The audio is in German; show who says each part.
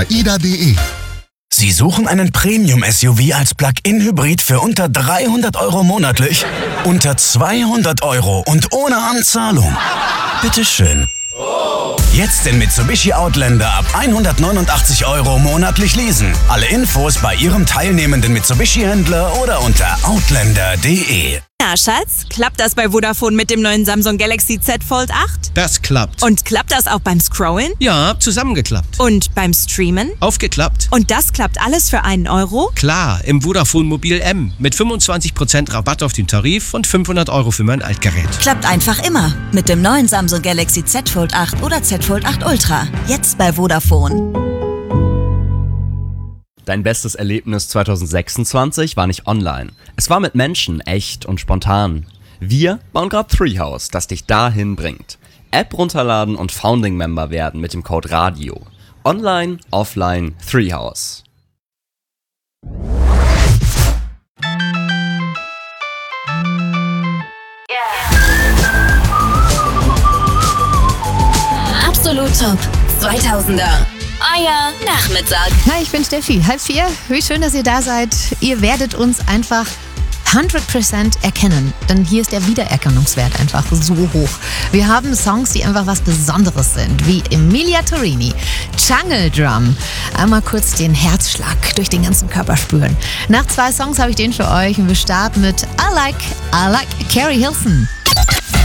Speaker 1: aida.de.
Speaker 2: Sie suchen einen Premium-SUV als Plug-in-Hybrid für unter 300 € monatlich? Unter 200 € und ohne Anzahlung? Bitteschön. Jetzt den Mitsubishi Outlander ab 189 € monatlich leasen. Alle Infos bei Ihrem teilnehmenden Mitsubishi-Händler oder unter outlander.de.
Speaker 3: Na, Schatz, klappt das bei Vodafone mit dem neuen Samsung Galaxy Z Fold 8?
Speaker 4: Das klappt.
Speaker 3: Und klappt das auch beim Scrollen?
Speaker 4: Ja, zusammengeklappt.
Speaker 3: Und beim Streamen?
Speaker 4: Aufgeklappt.
Speaker 3: Und das klappt alles für 1 €?
Speaker 4: Klar, im Vodafone Mobil M mit 25% Rabatt auf den Tarif und 500 € für mein Altgerät.
Speaker 5: Klappt einfach immer mit dem neuen Samsung Galaxy Z Fold 8 oder Z Fold 8 Ultra. Jetzt bei Vodafone.
Speaker 6: Dein bestes Erlebnis 2026 war nicht online. Es war mit Menschen, echt und spontan. Wir bauen gerade Treehouse, das dich dahin bringt. App runterladen und Founding-Member werden mit dem Code RADIO. Online, offline, Treehouse.
Speaker 7: Absolut Top 2000er. Euer Nachmittag.
Speaker 8: Hi, ich bin Steffi, 3:30. Wie schön, dass ihr da seid. Ihr werdet uns einfach 100% erkennen, denn hier ist der Wiedererkennungswert einfach so hoch. Wir haben Songs, die einfach was Besonderes sind, wie Emilia Torini, Jungle Drum. Einmal kurz den Herzschlag durch den ganzen Körper spüren. Nach 2 Songs habe ich den für euch und wir starten mit I Like Carrie Hilson.